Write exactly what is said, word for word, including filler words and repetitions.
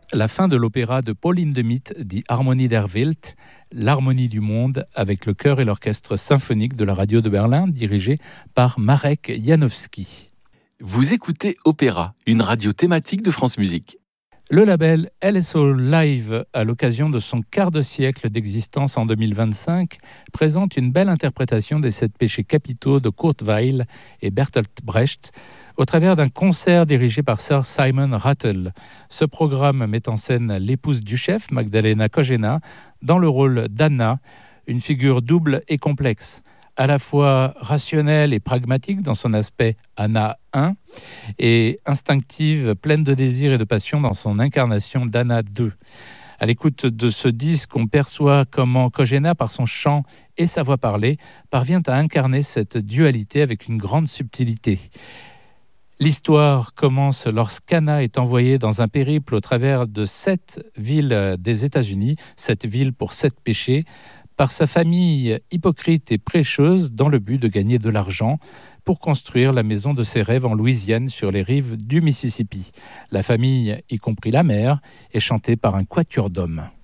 la fin de l'opéra de Paul Hindemith, dit Harmonie der Welt, l'harmonie du monde, avec le chœur et l'orchestre symphonique de la radio de Berlin, dirigé par Marek Janowski. Vous écoutez Opéra, une radio thématique de France Musique. Le label L S O Live, à l'occasion de son quart de siècle d'existence en deux mille vingt-cinq, présente une belle interprétation des sept péchés capitaux de Kurt Weill et Bertolt Brecht, au travers d'un concert dirigé par Sir Simon Rattle. Ce programme met en scène l'épouse du chef, Magdalena Kojena, dans le rôle d'Anna, une figure double et complexe, à la fois rationnelle et pragmatique dans son aspect Anna un, et instinctive, pleine de désir et de passion dans son incarnation d'Anna deux. À l'écoute de ce disque, on perçoit comment Kojena, par son chant et sa voix parlée, parvient à incarner cette dualité avec une grande subtilité. L'histoire commence lorsqu'Anna est envoyée dans un périple au travers de sept villes des États-Unis, sept villes pour sept péchés, par sa famille hypocrite et prêcheuse dans le but de gagner de l'argent pour construire la maison de ses rêves en Louisiane sur les rives du Mississippi. La famille, y compris la mère, est chantée par un quatuor d'hommes.